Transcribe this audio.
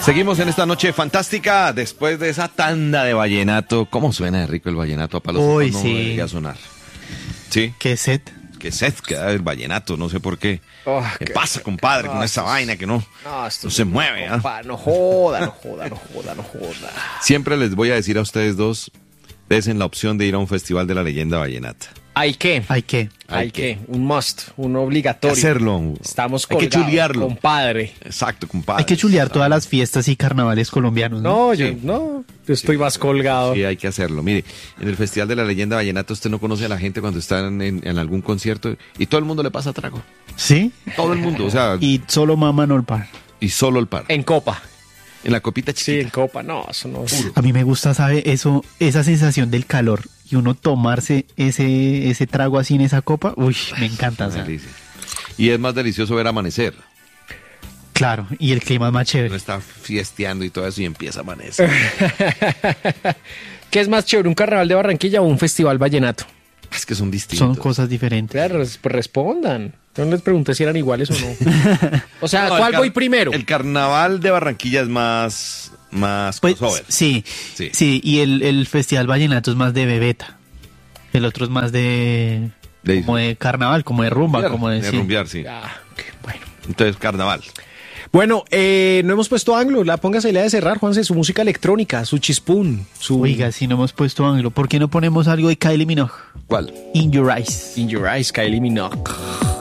Seguimos en esta noche fantástica después de esa tanda de vallenato. ¿Cómo suena de rico el vallenato? A palos Uy, no sí. debería sonar. ¿Sí? ¿Qué set? Qué sed que da el vallenato, no sé por qué. Oh, ¿Qué pasa, compadre, con esa vaina que no se mueve? ¿Ah? Compa, no joda. Siempre les voy a decir a ustedes dos, desen la opción de ir a un festival de la leyenda vallenata. ¿Hay qué? ¿Hay qué? Hay que, un must, un obligatorio. Hacerlo. Estamos Hay que colgados, chulearlo. compadre. Exacto, compadre. Hay que chulear todas las fiestas y carnavales colombianos, ¿no? No, yo estoy más colgado. Sí, hay que hacerlo. Mire, en el Festival de la Leyenda Vallenata usted no conoce a la gente cuando están en algún concierto y todo el mundo le pasa trago. ¿Sí? Todo el mundo, o sea, Y solo maman el par. y solo el par. En copa. En la copita Sí, chiquita. en copa. No, eso no. A mí me gusta, ¿sabe? Eso, esa sensación del calor y uno tomarse ese trago así en esa copa. Uy, me encanta. Una ¿sabe? delicia. Y es más delicioso ver amanecer. Claro, y el clima es más Uno chévere. está fiesteando y todo eso y empieza a amanecer. ¿Qué es más chévere, un carnaval de Barranquilla o un festival vallenato? Es que son distintos. Son cosas diferentes. Claro, pues respondan. Yo no les pregunté si eran iguales o no. O sea, No, ¿cuál voy primero? El carnaval de Barranquilla es más Pues, crossover. sí, Sí. sí, y el Festival Vallenato es más de bebeta. El otro es más como de carnaval, como de rumba, como de... de sí. rumbear, sí. Ah, ok, bueno. Entonces, carnaval. Bueno, no hemos puesto Anglo. Póngase la de cerrar, Juanse, su música electrónica, su chispún, su... Oiga, si no hemos puesto ángulo, ¿por qué no ponemos algo de Kylie Minogue? ¿Cuál? In Your Eyes. In Your Eyes, Kylie Minogue.